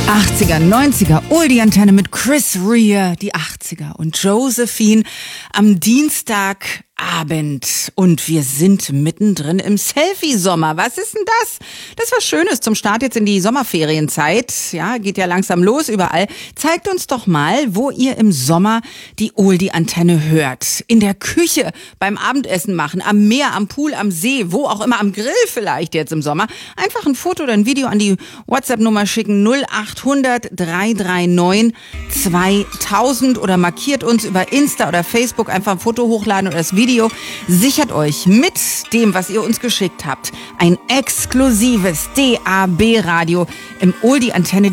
80er, 90er, Oldie-Antenne mit Chris Rea, die 80er und Josephine am Dienstagabend. Und wir sind mittendrin im Selfie-Sommer. Was ist denn das? Das ist was Schönes zum Start jetzt in die Sommerferienzeit. Ja, geht ja langsam los überall. Zeigt uns doch mal, wo ihr im Sommer die Oldie-Antenne hört. In der Küche, beim Abendessen machen, am Meer, am Pool, am See, wo auch immer, am Grill vielleicht jetzt im Sommer. Einfach ein Foto oder ein Video an die WhatsApp-Nummer schicken 0800 339 2000 oder markiert uns über Insta oder Facebook, einfach ein Foto hochladen oder das Video. Sichert euch mit dem, was ihr uns geschickt habt, ein exklusives DAB-Radio im Oldie-Antenne